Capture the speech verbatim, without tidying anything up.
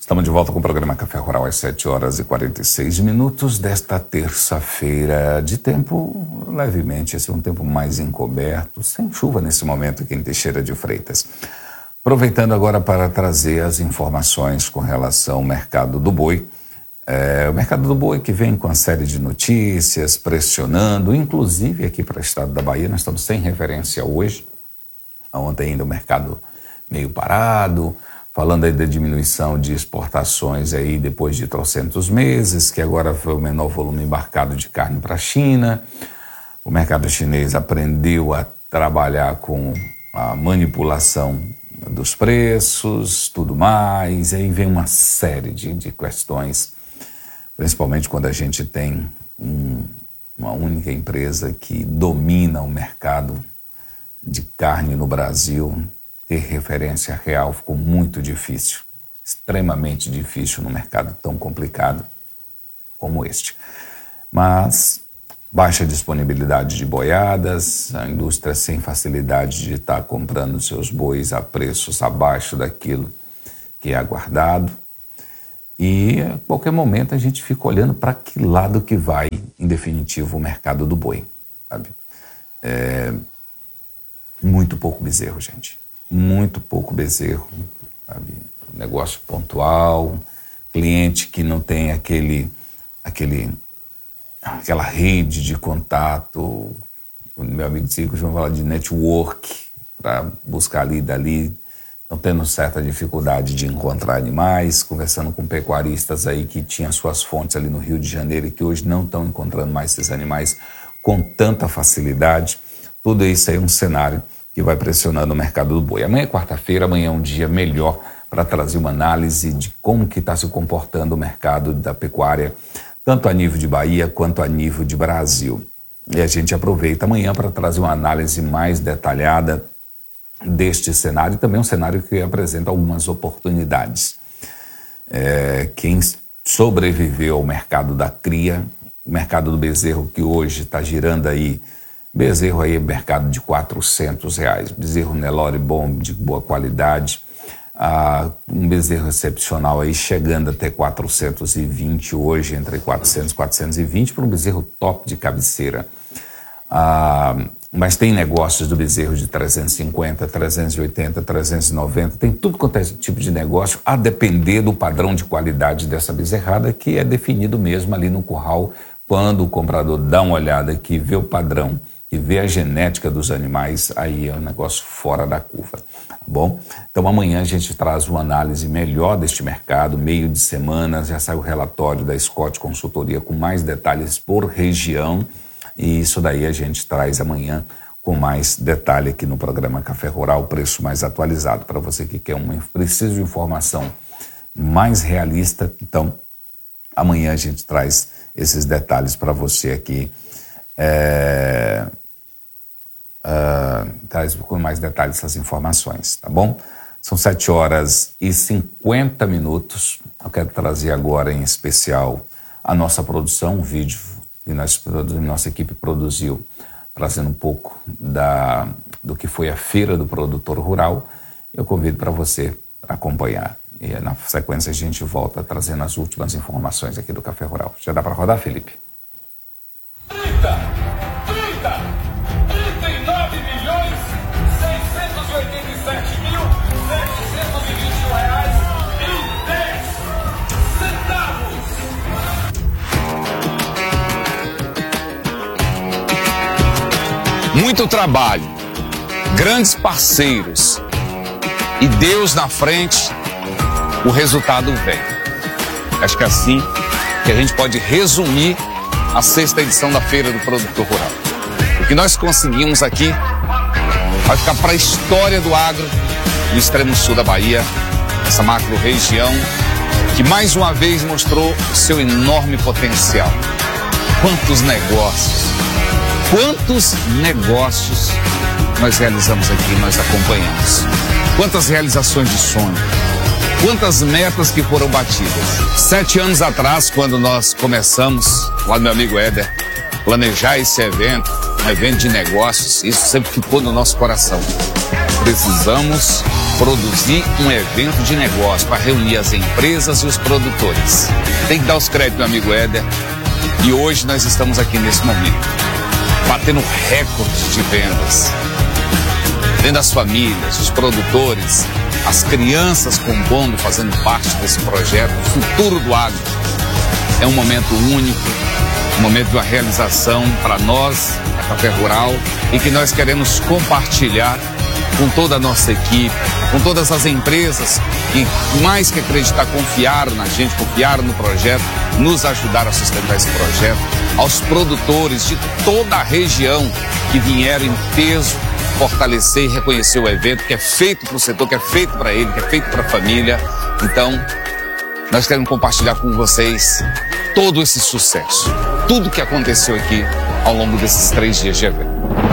Estamos de volta com o programa Café Rural às sete horas e quarenta e seis minutos desta terça-feira de tempo levemente, esse é um tempo mais encoberto, sem chuva nesse momento aqui em Teixeira de Freitas. Aproveitando agora para trazer as informações com relação ao mercado do boi. É, o mercado do boi que vem com uma série de notícias, pressionando, inclusive aqui para o estado da Bahia, nós estamos sem referência hoje. Ontem ainda o mercado meio parado, falando aí da diminuição de exportações aí depois de trocentos meses, que agora foi o menor volume embarcado de carne para a China. O mercado chinês aprendeu a trabalhar com a manipulação dos preços, tudo mais. Aí vem uma série de, de questões, principalmente quando a gente tem um, uma única empresa que domina o mercado de carne no Brasil. Ter referência real ficou muito difícil, extremamente difícil no mercado tão complicado como este. Mas baixa disponibilidade de boiadas, a indústria sem facilidade de estar comprando seus bois a preços abaixo daquilo que é aguardado. E a qualquer momento a gente fica olhando para que lado que vai, em definitivo, o mercado do boi, sabe? É muito pouco bezerro, gente. Muito pouco bezerro, sabe? Negócio pontual, cliente que não tem aquele, aquele, aquela rede de contato. O meu amigo Cico vai falar de network para buscar ali e dali, não tendo certa dificuldade de encontrar animais, conversando com pecuaristas aí que tinham suas fontes ali no Rio de Janeiro e que hoje não estão encontrando mais esses animais com tanta facilidade. Tudo isso aí é um cenário que vai pressionando o mercado do boi. Amanhã é quarta-feira, amanhã é um dia melhor para trazer uma análise de como que está se comportando o mercado da pecuária, tanto a nível de Bahia quanto a nível de Brasil. E a gente aproveita amanhã para trazer uma análise mais detalhada deste cenário e também um cenário que apresenta algumas oportunidades. É, quem sobreviveu ao mercado da cria, o mercado do bezerro que hoje está girando aí, bezerro aí, mercado de quatrocentos reais. Bezerro Nelore bom, de boa qualidade. Ah, um bezerro excepcional aí chegando até quatrocentos e vinte hoje, entre quatrocentos e quatrocentos e vinte, para um bezerro top de cabeceira. Ah, mas tem negócios do bezerro de trezentos e cinquenta, trezentos e oitenta, trezentos e noventa, tem tudo quanto é tipo de negócio, a depender do padrão de qualidade dessa bezerrada, que é definido mesmo ali no curral, quando o comprador dá uma olhada aqui, vê o padrão, e ver a genética dos animais, aí é um negócio fora da curva, tá bom? Então amanhã a gente traz uma análise melhor deste mercado, meio de semana, já sai o relatório da Scott Consultoria com mais detalhes por região, e isso daí a gente traz amanhã com mais detalhe aqui no programa Café Rural, preço mais atualizado, para você que quer uma precisa de informação mais realista. Então amanhã a gente traz esses detalhes para você aqui. É, uh, traz com mais detalhes essas informações, tá bom? São sete horas e cinquenta minutos. Eu quero trazer agora em especial a nossa produção, um vídeo que nós, nossa equipe produziu, trazendo um pouco da, do que foi a Feira do Produtor Rural. Eu convido para você acompanhar. E na sequência a gente volta trazendo as últimas informações aqui do Café Rural. Já dá para rodar, Felipe? trinta, trinta, trinta e nove milhões, seiscentos e oitenta e sete mil, setecentos e vinte e um reais e dez centavos. Muito trabalho, grandes parceiros e Deus na frente, o resultado vem. Acho que é assim que a gente pode resumir a sexta edição da Feira do Produtor Rural. O que nós conseguimos aqui vai ficar para a história do agro no extremo sul da Bahia, essa macro-região que mais uma vez mostrou o seu enorme potencial. Quantos negócios, quantos negócios nós realizamos aqui, nós acompanhamos. Quantas realizações de sonho, quantas metas que foram batidas. Sete anos atrás, quando nós começamos, lá do meu amigo Éder, planejar esse evento, um evento de negócios, isso sempre ficou no nosso coração. Precisamos produzir um evento de negócio para reunir as empresas e os produtores. Tem que dar os créditos, meu amigo Éder. E hoje nós estamos aqui nesse momento, batendo recordes de vendas. Vendo as famílias, os produtores, as crianças compondo, fazendo parte desse projeto, o futuro do agro. É um momento único, um momento de uma realização para nós, a Café Rural, e que nós queremos compartilhar com toda a nossa equipe, com todas as empresas que, mais que acreditar, confiaram na gente, confiaram no projeto, nos ajudaram a sustentar esse projeto, aos produtores de toda a região que vieram em peso fortalecer e reconhecer o evento, que é feito para o setor, que é feito para ele, que é feito para a família. Então, nós queremos compartilhar com vocês todo esse sucesso, tudo que aconteceu aqui ao longo desses três dias de evento.